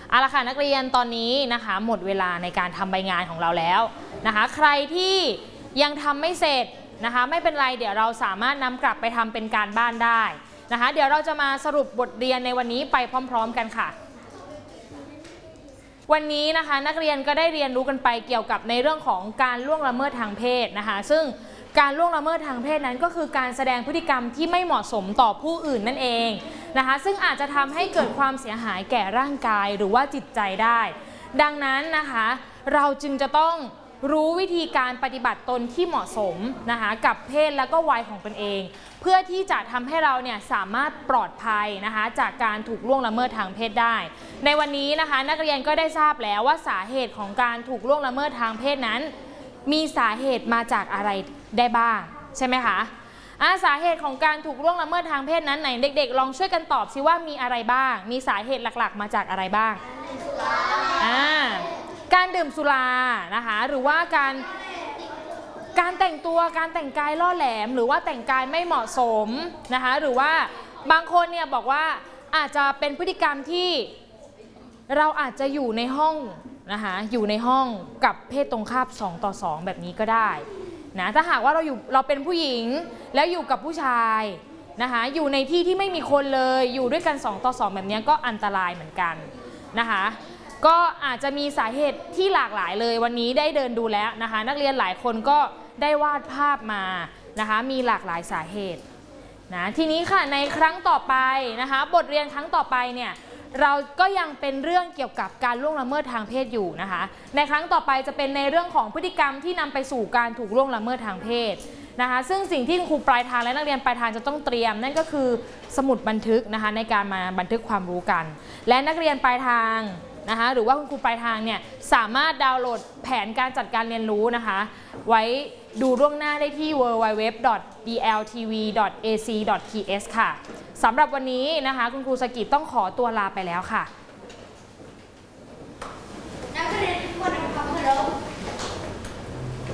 เอาละค่ะนักเรียนตอนนี้นะคะหมดเวลาในการทำใบงานของเราแล้วนะคะใครที่ยังทำไม่เสร็จนะคะไม่เป็นไรเดี๋ยวเราสามารถนำกลับไปทำเป็นการบ้านได้นะคะเดี๋ยวเราจะมาสรุปบทเรียนในวันนี้ไปพร้อมๆกันค่ะวันนี้นะคะนักเรียนก็ได้เรียนรู้กันไปเกี่ยวกับในเรื่องของการล่วงละเมิดทางเพศนะคะซึ่งการล่วงละเมิดทางเพศนั้นก็คือการแสดงพฤติกรรมที่ไม่เหมาะสมต่อผู้อื่นนั่นเองนะคะซึ่งอาจจะทำให้เกิดความเสียหายแก่ร่างกายหรือว่าจิตใจได้ดังนั้นนะคะเราจึงจะต้องรู้วิธีการปฏิบัติตนที่เหมาะสมนะคะกับเพศและก็วัยของตนเองเพื่อที่จะทำให้เราเนี่ยสามารถปลอดภัยนะคะจากการถูกล่วงละเมิดทางเพศได้ในวันนี้นะคะนักเรียนก็ได้ทราบแล้วว่าสาเหตุของการถูกล่วงละเมิดทางเพศนั้นมีสาเหตุมาจากอะไรได้บ้างใช่ไหมคะสาเหตุของการถูกล่วงละเมิดทางเพศนั้นไหนเด็กๆลองช่วยกันตอบสิว่ามีอะไรบ้างมีสาเหตุหลักๆมาจากอะไรบ้างการดื่มสุรานะคะหรือว่าการแต่งตัวการแต่งกายล่อแหลมหรือว่าแต่งกายไม่เหมาะสมนะคะหรือว่าบางคนเนี่ยบอกว่าอาจจะเป็นพฤติกรรมที่เราอาจจะอยู่ในห้องนะคะอยู่ในห้องกับเพศตรงข้าม2 ต่อ 2แบบนี้ก็ได้นะถ้าหากว่าเราเป็นผู้หญิงแล้วอยู่กับผู้ชายนะคะอยู่ในที่ที่ไม่มีคนเลยอยู่ด้วยกัน2 ต่อ 2แบบนี้ก็อันตรายเหมือนกันนะคะก็อาจจะมีสาเหตุที่หลากหลายเลยวันนี้ได้เดินดูแล้วนะคะนักเรียนหลายคนก็ได้วาดภาพมานะคะมีหลากหลายสาเหตุนะทีนี้ค่ะในครั้งต่อไปนะคะบทเรียนครั้งต่อไปเนี่ยเราก็ยังเป็นเรื่องเกี่ยวกับการล่วงละเมิดทางเพศอยู่นะคะในครั้งต่อไปจะเป็นในเรื่องของพฤติกรรมที่นำไปสู่การถูกล่วงละเมิดทางเพศนะคะซึ่งสิ่งที่ครูปลายทางและนักเรียนปลายทางจะต้องเตรียมนั่นก็คือสมุดบันทึกนะคะในการมาบันทึกความรู้กันและนักเรียนปลายทางนะคะหรือว่าคุณครูปลายทางเนี่ยสามารถดาวน์โหลดแผนการจัดการเรียนรู้นะคะไว้ดูล่วงหน้าได้ที่ www.dltv.ac.th ค่ะสำหรับวันนี้นะคะคุณครูสกิตต้องขอตัวลาไปแล้วค่ะ